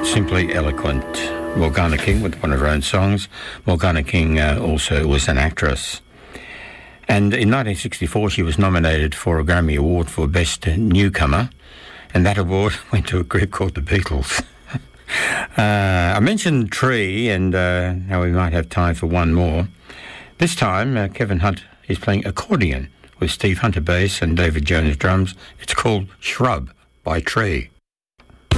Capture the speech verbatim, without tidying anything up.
Simply eloquent. Morgana King with one of her own songs. Morgana King uh, also was an actress. And in nineteen sixty-four, she was nominated for a Grammy Award for Best Newcomer, and that award went to a group called the Beatles. uh, I mentioned Tree, and uh, now we might have time for one more. This time, uh, Kevin Hunt is playing accordion with Steve Hunter bass and David Jones drums. It's called Shrub by Tree.